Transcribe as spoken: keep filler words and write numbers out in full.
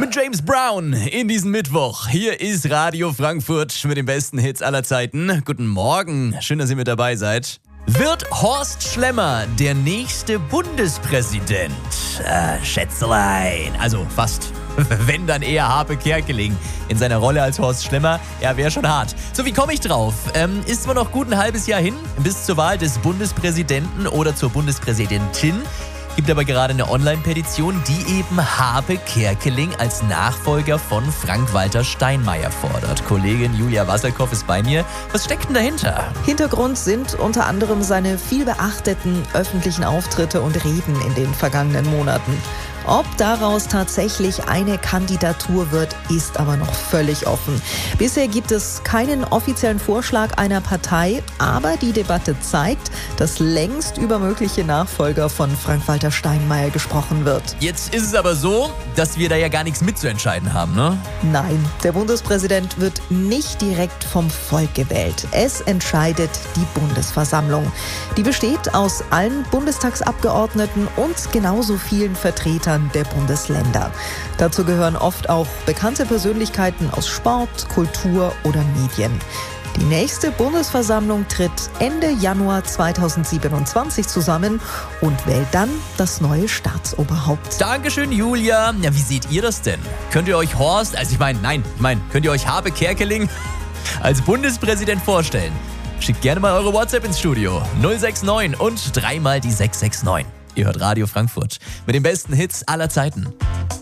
und James Brown in diesem Mittwoch. Hier ist Radio Frankfurt mit den besten Hits aller Zeiten. Guten Morgen, schön, dass ihr mit dabei seid. Wird Horst Schlemmer der nächste Bundespräsident? Äh, Schätzelein. Also fast. Wenn, dann eher Harpe Kerkeling in seiner Rolle als Horst Schlemmer. Ja, wäre schon hart. So, wie komme ich drauf? Ähm, ist zwar noch gut ein halbes Jahr hin bis zur Wahl des Bundespräsidenten oder zur Bundespräsidentin. Gibt aber gerade eine Online-Petition, die eben Harpe Kerkeling als Nachfolger von Frank-Walter Steinmeier fordert. Kollegin Julia Wasserkoff ist bei mir. Was steckt denn dahinter? Hintergrund sind unter anderem seine vielbeachteten öffentlichen Auftritte und Reden in den vergangenen Monaten. Ob daraus tatsächlich eine Kandidatur wird, ist aber noch völlig offen. Bisher gibt es keinen offiziellen Vorschlag einer Partei, aber die Debatte zeigt, dass längst über mögliche Nachfolger von Frank-Walter Steinmeier gesprochen wird. Jetzt ist es aber so, dass wir da ja gar nichts mitzuentscheiden haben, ne? Nein, der Bundespräsident wird nicht direkt vom Volk gewählt. Es entscheidet die Bundesversammlung. Die besteht aus allen Bundestagsabgeordneten und genauso vielen Vertretern der Bundesländer. Dazu gehören oft auch bekannte Persönlichkeiten aus Sport, Kultur oder Medien. Die nächste Bundesversammlung tritt Ende Januar zweitausendsiebenundzwanzig zusammen und wählt dann das neue Staatsoberhaupt. Dankeschön, Julia. Ja, wie seht ihr das denn? Könnt ihr euch Horst, also ich meine, nein, ich meine, könnt ihr euch Harpe Kerkeling als Bundespräsident vorstellen? Schickt gerne mal eure WhatsApp ins Studio. null sechs neun und dreimal die sechs sechs neun. Ihr hört Radio Frankfurt mit den besten Hits aller Zeiten.